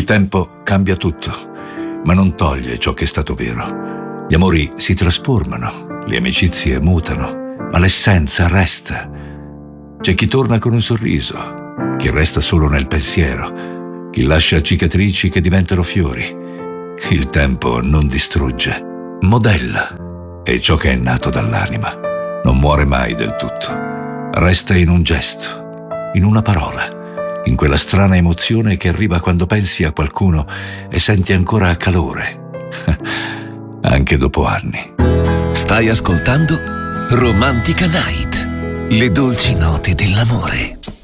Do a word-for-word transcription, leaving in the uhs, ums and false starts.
Il tempo cambia tutto, ma non toglie ciò che è stato vero. Gli amori si trasformano, le amicizie mutano, ma l'essenza resta. C'è chi torna con un sorriso, chi resta solo nel pensiero, chi lascia cicatrici che diventano fiori. Il tempo non distrugge, modella, e ciò che è nato dall'anima non muore mai del tutto. Resta in un gesto, in una parola, in quella strana emozione che arriva quando pensi a qualcuno e senti ancora calore, anche dopo anni. Stai ascoltando Romantica Night, le dolci note dell'amore.